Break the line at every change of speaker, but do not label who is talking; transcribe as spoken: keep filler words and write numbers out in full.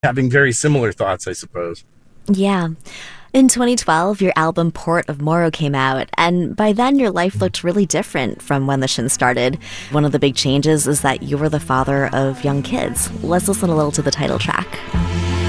having very similar thoughts, I suppose.
Yeah. In twenty twelve, your album Port of Morrow came out, and by then your life looked really different from when the Shins started. One of the big changes is that you were the father of young kids. Let's listen a little to the title track.